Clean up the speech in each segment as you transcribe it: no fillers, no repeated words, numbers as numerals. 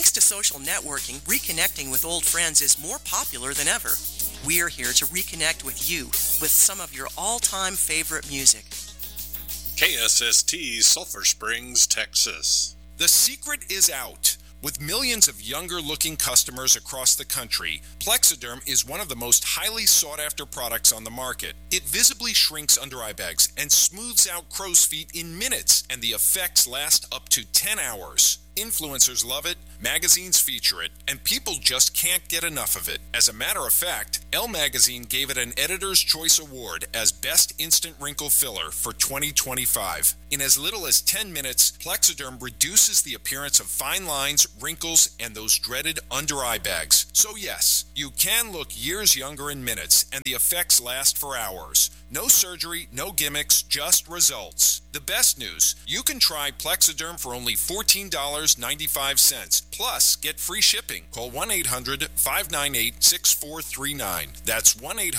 Thanks to social networking, reconnecting with old friends is more popular than ever. We're here to reconnect with you with some of your all-time favorite music. KSST, Sulphur Springs, Texas. The secret is out. With millions of younger-looking customers across the country, Plexiderm is one of the most highly sought-after products on the market. It visibly shrinks under-eye bags and smooths out crow's feet in minutes, and the effects last up to 10 hours. Influencers love it, magazines feature it, and people just can't get enough of it. As a matter of fact, Elle Magazine gave it an Editor's Choice Award as Best Instant Wrinkle Filler for 2025. In as little as 10 minutes, Plexiderm reduces the appearance of fine lines, wrinkles, and those dreaded under-eye bags. So yes, you can look years younger in minutes, and the effects last for hours. No surgery, no gimmicks, just results. The best news, you can try Plexiderm for only $14.95, plus get free shipping. Call 1-800-598-6439. That's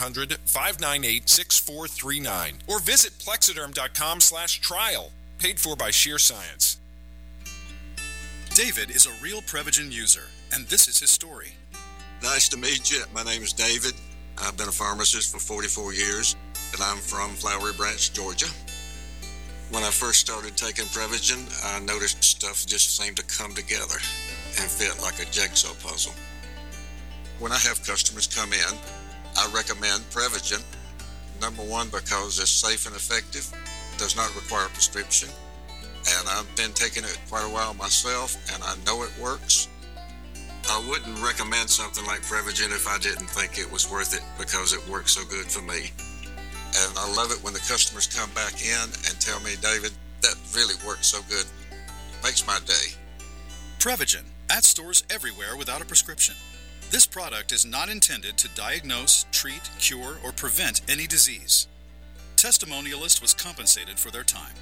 1-800-598-6439. Or visit plexiderm.com/trial. Paid for by Sheer Science. David is a real Prevagen user, and this is his story. Nice to meet you. My name is David. I've been a pharmacist for 44 years, and I'm from Flowery Branch, Georgia. When I first started taking Prevagen, I noticed stuff just seemed to come together and fit like a jigsaw puzzle. When I have customers come in, I recommend Prevagen. Number one, because it's safe and effective, does not require a prescription, and I've been taking it quite a while myself, and I know it works. I wouldn't recommend something like Prevagen if I didn't think it was worth it, because it works so good for me. And I love it when the customers come back in and tell me, David, that really works so good. Makes my day. Prevagen, at stores everywhere without a prescription. This product is not intended to diagnose, treat, cure, or prevent any disease. Testimonialist was compensated for their time.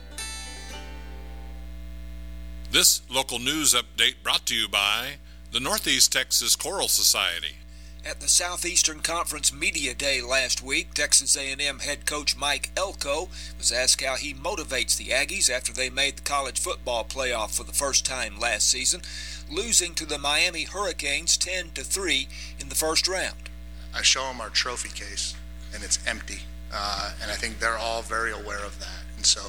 This local news update brought to you by the Northeast Texas Choral Society. At the Southeastern Conference Media Day last week, Texas A&M head coach Mike Elko was asked how he motivates the Aggies after they made the college football playoff for the first time last season, losing to the Miami Hurricanes 10-3 in the first round. I show them our trophy case, and it's empty, and I think they're all very aware of that. And so,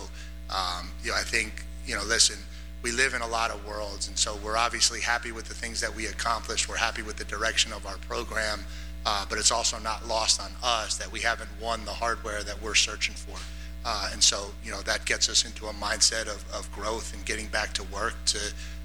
I think, listen, we live in a lot of worlds, and so we're obviously happy with the things that we accomplished. We're happy with the direction of our program, but it's also not lost on us that we haven't won the hardware that we're searching for. And so, that gets us into a mindset of growth and getting back to work to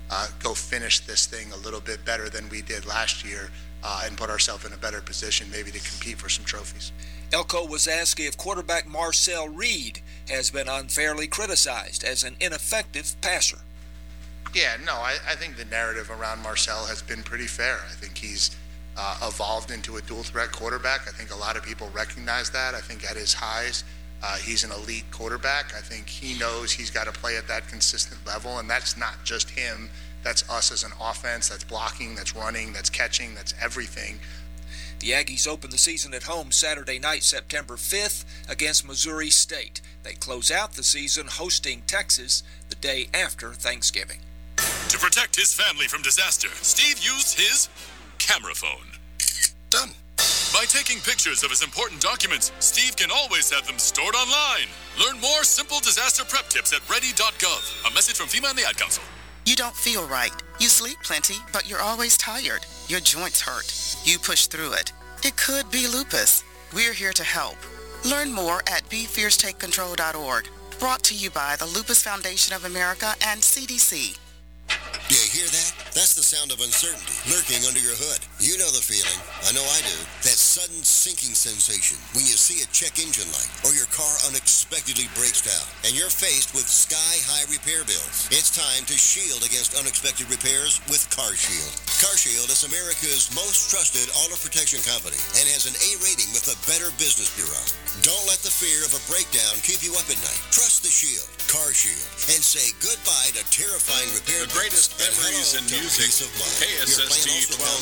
go finish this thing a little bit better than we did last year and put ourselves in a better position maybe to compete for some trophies. Elko was asked if quarterback Marcel Reed has been unfairly criticized as an ineffective passer. Yeah, no, I think the narrative around Marcel has been pretty fair. I think he's evolved into a dual-threat quarterback. I think a lot of people recognize that. I think at his highs, he's an elite quarterback. I think he knows he's got to play at that consistent level, and that's not just him. That's us as an offense. That's blocking, that's running, that's catching, that's everything. The Aggies open the season at home Saturday night, September 5th, against Missouri State. They close out the season hosting Texas the day after Thanksgiving. To protect his family from disaster, Steve used his camera phone. Done. By taking pictures of his important documents, Steve can always have them stored online. Learn more simple disaster prep tips at ready.gov. A message from FEMA and the Ad Council. You don't feel right. You sleep plenty, but you're always tired. Your joints hurt. You push through it. It could be lupus. We're here to help. Learn more at BeFierceTakeControl.org. Brought to you by the Lupus Foundation of America and CDC. Do you hear that? That's the sound of uncertainty lurking under your hood. You know the feeling. I know I do. That sudden sinking sensation when you see a check engine light or your car unexpectedly breaks down and you're faced with sky-high repair bills. It's time to shield against unexpected repairs with CarShield. CarShield is America's most trusted auto protection company and has an A rating with the Better Business Bureau. Don't let the fear of a breakdown keep you up at night. Trust the Shield, CarShield, and say goodbye to terrifying repair bills. The greatest memories in music, KSST 1230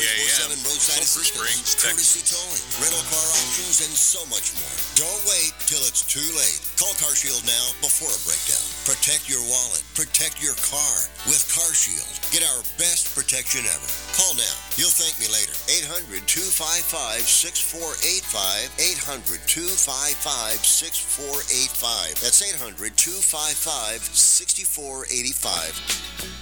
a.m. roadside Sulphur assistance, Springs, courtesy Texas. towing, rental car options, and so much more. Don't wait till it's too late. Call CarShield now before a breakdown. Protect your wallet. Protect your car with CarShield. Get our best protection ever. Call now. You'll thank me later. 800-255-6485. 800-255-6485. That's 800-255-6485.